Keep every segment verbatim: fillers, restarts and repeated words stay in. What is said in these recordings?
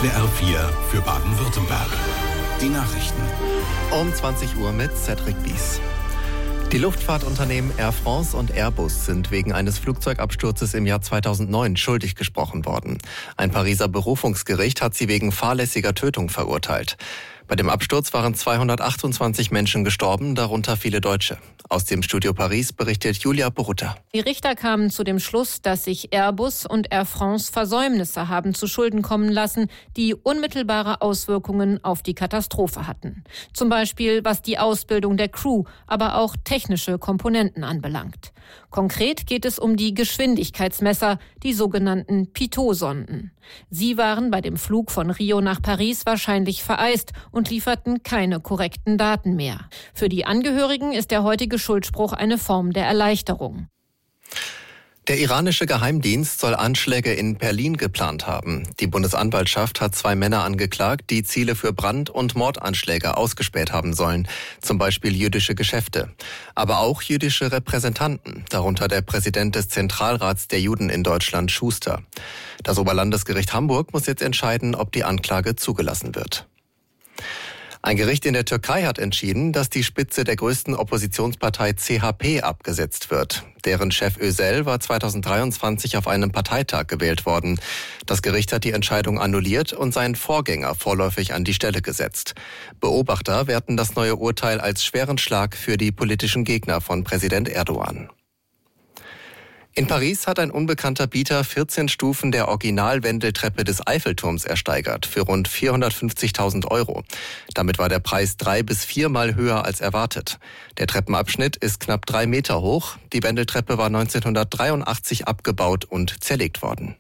S W R vier für Baden-Württemberg. Die Nachrichten. Um zwanzig Uhr mit Cedric Bies. Die Luftfahrtunternehmen Air France und Airbus sind wegen eines Flugzeugabsturzes im Jahr zweitausendneun schuldig gesprochen worden. Ein Pariser Berufungsgericht hat sie wegen fahrlässiger Tötung verurteilt. Bei dem Absturz waren zweihundertachtundzwanzig Menschen gestorben, darunter viele Deutsche. Aus dem Studio Paris berichtet Julia Borutta. Die Richter kamen zu dem Schluss, dass sich Airbus und Air France Versäumnisse haben zu Schulden kommen lassen, die unmittelbare Auswirkungen auf die Katastrophe hatten. Zum Beispiel was die Ausbildung der Crew, aber auch technische Komponenten anbelangt. Konkret geht es um die Geschwindigkeitsmesser, die sogenannten Pitot-Sonden. Sie waren bei dem Flug von Rio nach Paris wahrscheinlich vereist und lieferten keine korrekten Daten mehr. Für die Angehörigen ist der heutige Schuldspruch eine Form der Erleichterung. Der iranische Geheimdienst soll Anschläge in Berlin geplant haben. Die Bundesanwaltschaft hat zwei Männer angeklagt, die Ziele für Brand- und Mordanschläge ausgespäht haben sollen. Zum Beispiel jüdische Geschäfte. Aber auch jüdische Repräsentanten, darunter der Präsident des Zentralrats der Juden in Deutschland, Schuster. Das Oberlandesgericht Hamburg muss jetzt entscheiden, ob die Anklage zugelassen wird. Ein Gericht in der Türkei hat entschieden, dass die Spitze der größten Oppositionspartei C H P abgesetzt wird. Deren Chef Özel war zweitausenddreiundzwanzig auf einem Parteitag gewählt worden. Das Gericht hat die Entscheidung annulliert und seinen Vorgänger vorläufig an die Stelle gesetzt. Beobachter werten das neue Urteil als schweren Schlag für die politischen Gegner von Präsident Erdogan. In Paris hat ein unbekannter Bieter vierzehn Stufen der Originalwendeltreppe des Eiffelturms ersteigert für rund vierhundertfünfzigtausend Euro. Damit war der Preis drei bis viermal höher als erwartet. Der Treppenabschnitt ist knapp drei Meter hoch. Die Wendeltreppe war neunzehnhundertdreiundachtzig abgebaut und zerlegt worden.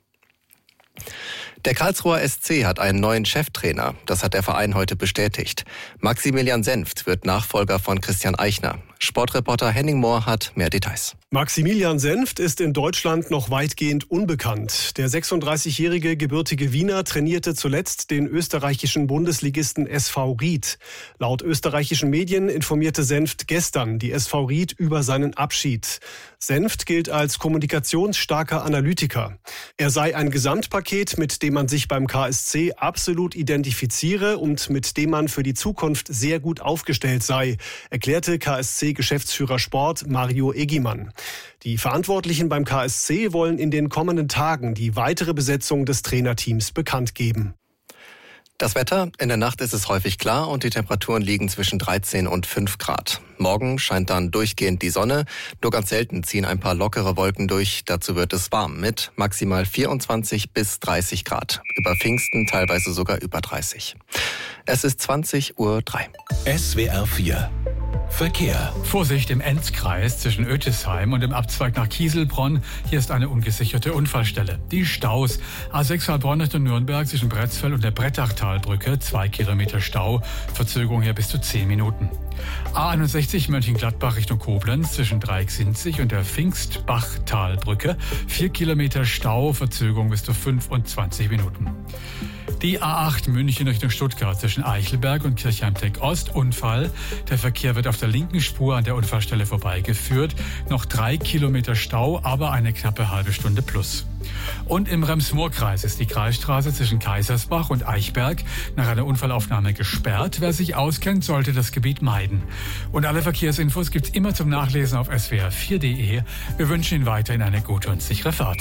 Der Karlsruher S C hat einen neuen Cheftrainer. Das hat der Verein heute bestätigt. Maximilian Senft wird Nachfolger von Christian Eichner. Sportreporter Henning Mohr hat mehr Details. Maximilian Senft ist in Deutschland noch weitgehend unbekannt. Der sechsunddreißigjährige gebürtige Wiener trainierte zuletzt den österreichischen Bundesligisten S V Ried. Laut österreichischen Medien informierte Senft gestern die S V Ried über seinen Abschied. Senft gilt als kommunikationsstarker Analytiker. Er sei ein Gesamtpaket, mit dem man sich beim K S C absolut identifiziere und mit dem man für die Zukunft sehr gut aufgestellt sei, erklärte K S C-Geschäftsführer Sport Mario Eggimann. Die Verantwortlichen beim K S C wollen in den kommenden Tagen die weitere Besetzung des Trainerteams bekannt geben. Das Wetter: In der Nacht ist es häufig klar und die Temperaturen liegen zwischen dreizehn und fünf Grad. Morgen scheint dann durchgehend die Sonne. Nur ganz selten ziehen ein paar lockere Wolken durch. Dazu wird es warm mit maximal vierundzwanzig bis dreißig Grad. Über Pfingsten teilweise sogar über dreißig. Es ist zwanzig Uhr drei. S W R vier Verkehr. Vorsicht im Enzkreis zwischen Ötisheim und dem Abzweig nach Kieselbronn. Hier ist eine ungesicherte Unfallstelle. Die Staus. A sechs Heilbronn Richtung Nürnberg zwischen Bretzfeld und der Brettachtalbrücke. Zwei Kilometer Stau. Verzögerung hier bis zu zehn Minuten. A einundsechzig Mönchengladbach Richtung Koblenz zwischen Dreiecksinzig und der Pfingstbachtalbrücke. Vier Kilometer Stau. Verzögerung bis zu fünfundzwanzig Minuten. Die A acht München Richtung Stuttgart zwischen Eichelberg und Kirchheim-Teck-Ost. Unfall. Der Verkehr wird auf der linken Spur an der Unfallstelle vorbeigeführt. Noch drei Kilometer Stau, aber eine knappe halbe Stunde plus. Und im Rems-Murr-Kreis ist die Kreisstraße zwischen Kaisersbach und Eichberg nach einer Unfallaufnahme gesperrt. Wer sich auskennt, sollte das Gebiet meiden. Und alle Verkehrsinfos gibt's immer zum Nachlesen auf S W R vier punkt de. Wir wünschen Ihnen weiterhin eine gute und sichere Fahrt.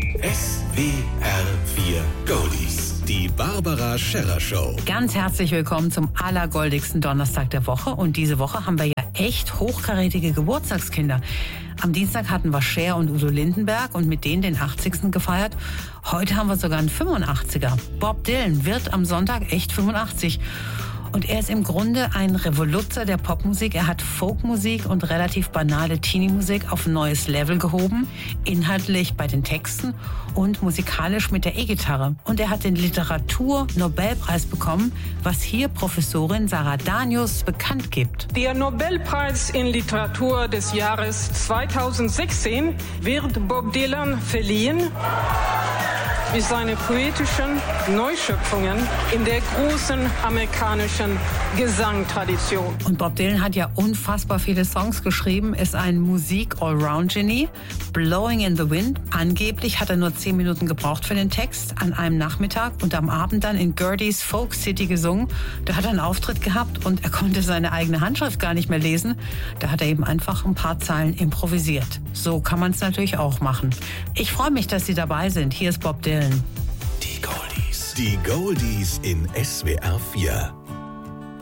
S W R vier Goldies. Die Barbara Scherrer Show. Ganz herzlich willkommen zum allergoldigsten Donnerstag der Woche. Und diese Woche haben wir ja echt hochkarätige Geburtstagskinder. Am Dienstag hatten wir Cher und Udo Lindenberg und mit denen den achtzigsten gefeiert. Heute haben wir sogar einen fünfundachtziger. Bob Dylan wird am Sonntag echt fünfundachtzig. Und er ist im Grunde ein Revoluzer der Popmusik. Er hat Folkmusik und relativ banale Teenie-Musik auf ein neues Level gehoben. Inhaltlich bei den Texten und musikalisch mit der E-Gitarre. Und er hat den Literatur-Nobelpreis bekommen, was hier Professorin Sarah Danius bekannt gibt. Der Nobelpreis in Literatur des Jahres zweitausendsechzehn wird Bob Dylan verliehen. wie seine poetischen Neuschöpfungen in der großen amerikanischen Gesangtradition. Und Bob Dylan hat ja unfassbar viele Songs geschrieben, ist ein Musik-Allround-Genie. Blowing in the Wind, angeblich hat er nur zehn Minuten gebraucht für den Text an einem Nachmittag und am Abend dann in Gertie's Folk City gesungen. Da hat er einen Auftritt gehabt und er konnte seine eigene Handschrift gar nicht mehr lesen. Da hat er eben einfach ein paar Zeilen improvisiert. So kann man es natürlich auch machen. Ich freue mich, dass Sie dabei sind. Hier ist Bob Dylan. Die Goldies. Die Goldies in S W R vier.